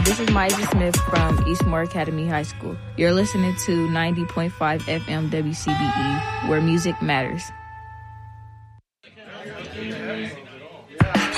this is Maya Smith from Eastmore Academy High School. You're listening to 90.5 FM WCBE, where music matters.